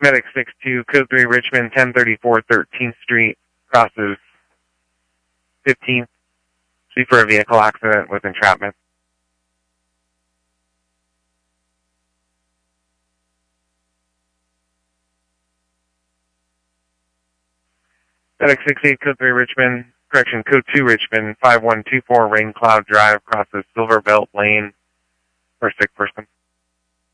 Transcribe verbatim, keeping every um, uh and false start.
Medic six two, Code three Richmond, ten thirty-four thirteenth Street, crosses fifteenth. See for a vehicle accident with entrapment. Medic six eight, Code three Richmond, correction, Code two Richmond, five one two four Rain Cloud Drive, crosses Silver Belt Lane for a sick person.